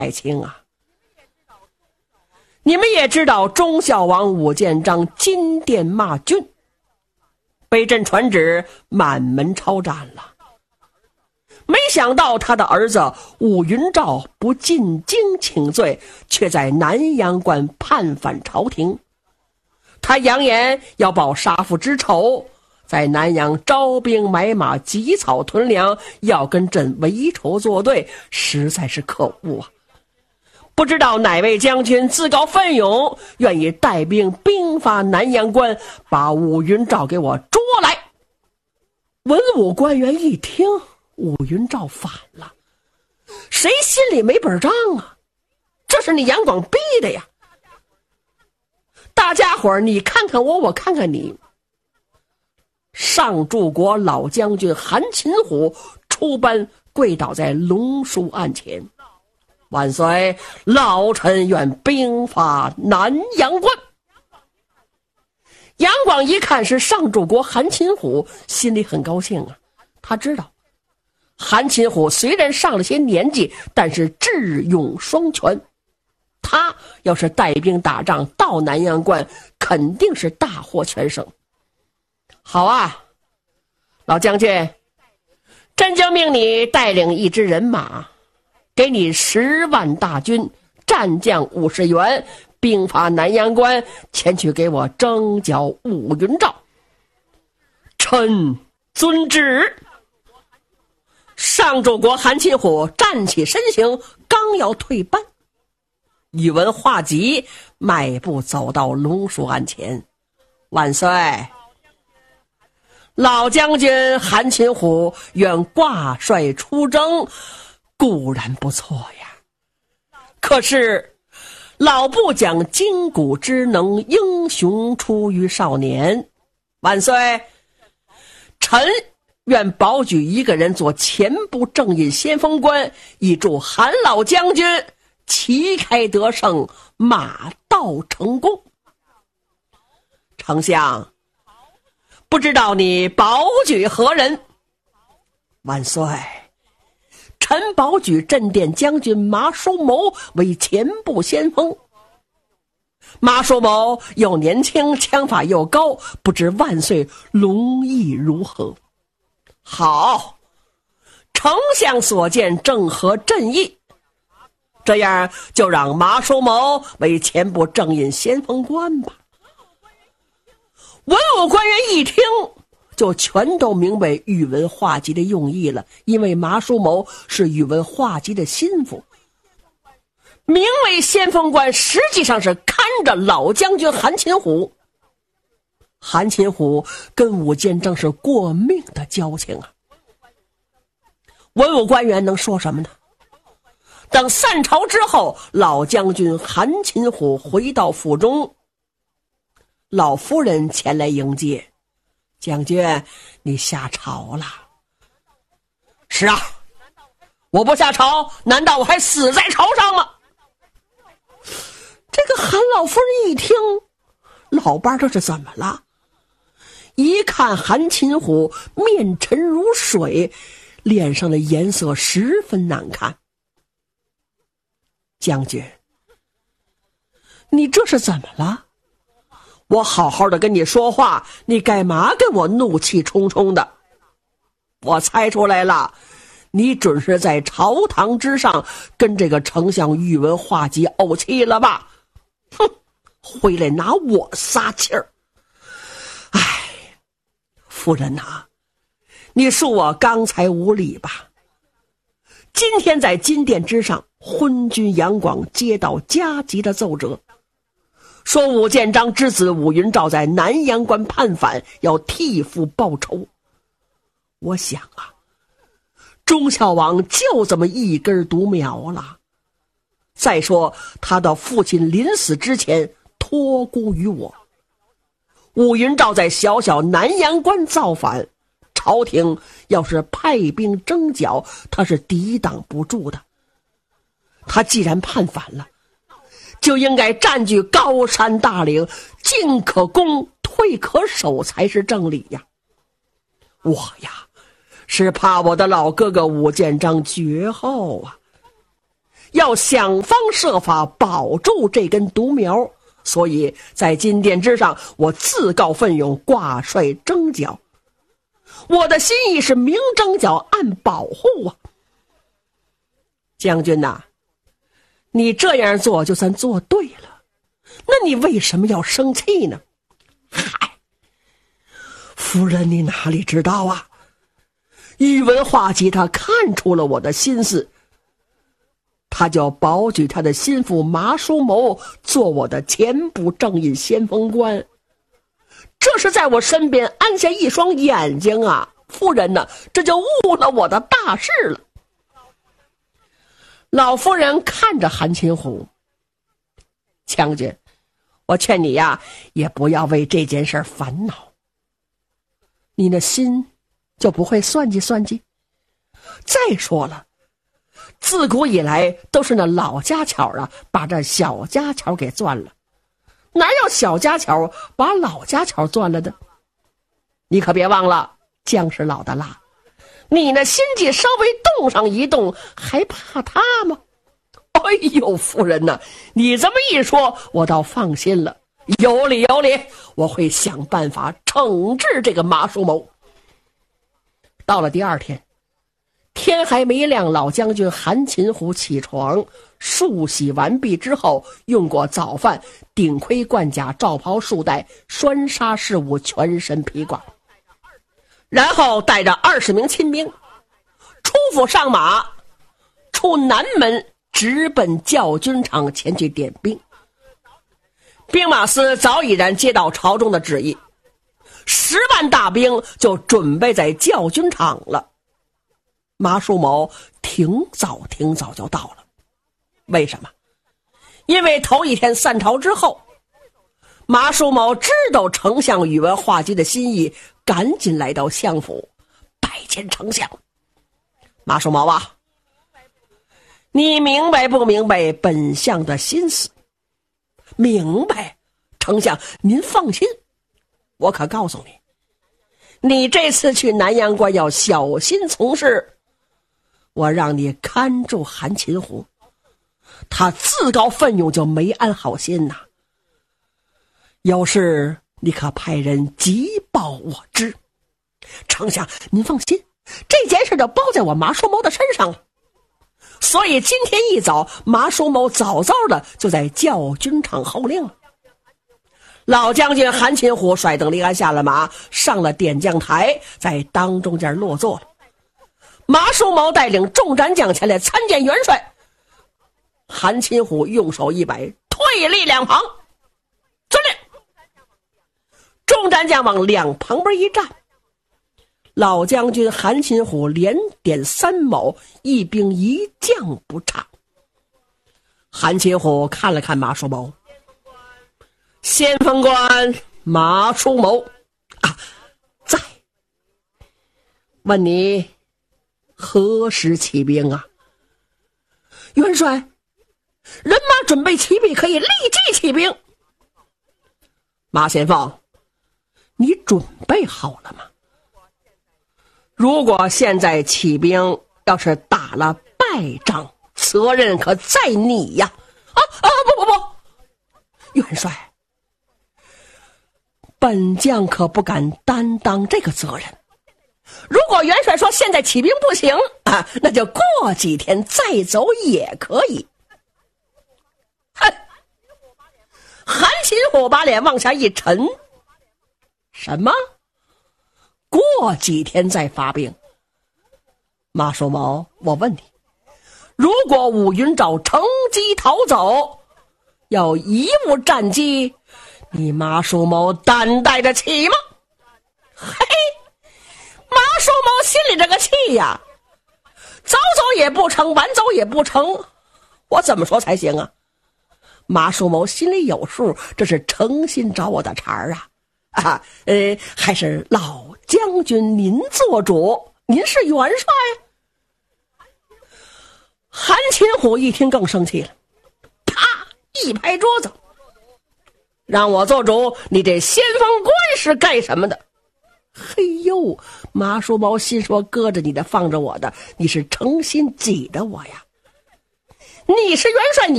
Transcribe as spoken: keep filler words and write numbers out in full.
爱卿啊，你们也知道忠孝王武建章进殿骂君，被朕传旨满门抄斩了。没想到他的儿子武云照不进京请罪，却在南阳关叛反朝廷。他扬言要报杀父之仇，在南阳招兵买马，积草屯粮，要跟朕为仇作对，实在是可恶啊！不知道哪位将军自告奋勇，愿意带兵兵发南阳关，把武云照给我捉来。文武官员一听，武云照反了，谁心里没本账啊？这是你杨广逼的呀！大家伙儿，你看看我，我看看你。上柱国老将军韩擒虎出班跪倒在龙书案前，万岁，老臣愿兵发南阳关。杨广一看是上柱国韩擒虎，心里很高兴啊。他知道韩擒虎虽然上了些年纪，但是智勇双全，他要是带兵打仗到南阳关，肯定是大获全胜。好啊，老将军，朕就命你带领一支人马，给你十万大军，战将五十员，兵发南阳关，前去给我征剿武云照。臣遵旨。上柱国韩擒虎站起身形，刚要退班，宇文化及迈步走到龙书案前。万岁，老将军韩擒虎愿挂帅出征，固然不错呀，可是老部讲筋骨之能，英雄出于少年。万岁，臣愿保举一个人做前部正印先锋官，以助韩老将军旗开得胜，马到成功。丞相，不知道你保举何人？万岁，臣保举镇殿将军马叔谋为前部先锋。马叔谋又年轻，枪法又高，不知万岁龙意如何？好，丞相所见正合朕意，这样就让马叔谋为前部正印先锋官吧。文武官员一听，就全都明白宇文化及的用意了，因为马叔谋是宇文化及的心腹，名为先锋官，实际上是看着老将军韩擒虎。韩擒虎跟武建章是过命的交情啊，文武官员能说什么呢？等散朝之后，老将军韩擒虎回到府中，老夫人前来迎接。将军，你下朝了。是啊，我不下朝，难道我还死在朝上吗？这个韩老夫人一听，老伴这是怎么了？一看韩擒虎面沉如水，脸上的颜色十分难看。将军，你这是怎么了？我好好的跟你说话，你干嘛跟我怒气冲冲的？我猜出来了，你准是在朝堂之上跟这个丞相宇文化及怄气了吧？哼，回来拿我撒气儿。哎，夫人呐、啊，你恕我刚才无礼吧。今天在金殿之上，昏君杨广接到加急的奏折，说武建章之子武云照在南阳关叛反，要替父报仇。我想啊，忠孝王就这么一根独苗了。再说他的父亲临死之前托孤于我，武云照在小小南阳关造反，朝廷要是派兵征剿，他是抵挡不住的。他既然叛反了，就应该占据高山大岭，进可攻，退可守，才是正理呀。我呀，是怕我的老哥哥武建章绝后啊， 要想方设法保住这根独苗，所以在金殿之上，我自告奋勇挂帅征剿。我的心意是明征剿暗保护啊。将军呐，你这样做就算做对了，那你为什么要生气呢？嗨，夫人你哪里知道啊，宇文化及他看出了我的心思，他就保举他的心腹马叔谋做我的前部正印先锋官，这是在我身边安下一双眼睛啊，夫人呢，这就误了我的大事了。老夫人看着韩擒虎，将军，我劝你呀，也不要为这件事烦恼，你的心就不会算计算计？再说了，自古以来都是那老家巧啊，把这小家巧给钻了，哪有小家巧把老家巧钻了的？你可别忘了，姜是老的辣，你那心计稍微动上一动，还怕他吗？哎呦，夫人呐，你这么一说，我倒放心了。有理有理，我会想办法惩治这个马叔谋。到了第二天，天还没亮，老将军韩擒虎起床，漱洗完毕之后，用过早饭，顶盔贯甲，罩袍束带，拴纱饰物，全身披挂，然后带着二十名亲兵出府上马，出南门，直奔教军场前去点兵。兵马司早已然接到朝中的旨意，十万大兵就准备在教军场了。马叔谋挺早挺早就到了，为什么？因为头一天散朝之后，马叔谋知道丞相宇文化及的心意，赶紧来到相府拜见丞相。马叔谋啊，你明白不明白本相的心思？明白，丞相您放心，我可告诉你，你这次去南阳关要小心从事，我让你看住韩擒虎，他自告奋勇就没安好心呐、啊。有事你可派人急报我知。丞相您放心，这件事就包在我马叔谋的身上了。所以今天一早，马叔谋早早的就在教军场候令了。老将军韩擒虎率邓离鞍下了马，上了点将台，在当中间落座了。马叔谋带领众战将前来参见元帅。韩擒虎用手一摆，退立两旁，遵令。众战将往两旁边一站，老将军韩擒虎连点三卯，一兵一将不差。韩擒虎看了看马叔谋，先锋官马叔谋啊，在。问你何时起兵啊？元帅，人马准备齐备，可以立即起兵。马先锋，你准备好了吗？如果现在起兵，要是打了败仗，责任可在你呀！啊啊！不不不，元帅，本将可不敢担当这个责任。如果元帅说现在起兵不行啊，那就过几天再走也可以。哼！韩擒虎把脸往下一沉，什么？过几天再发兵？马叔谋，我问你，如果武云昭乘机逃走，要贻误战机，你马叔谋担待得起吗？嘿，马叔谋心里这个气呀，早走也不成，晚走也不成，我怎么说才行啊？马叔谋心里有数，这是诚心找我的茬儿啊！啊，呃，还是老将军您做主，您是元帅。韩擒虎一听更生气了，啪一拍桌子，让我做主，你这先锋官是干什么的？嘿呦，马叔谋心说，搁着你的放着我的，你是诚心挤着我呀？ 你是元帅，你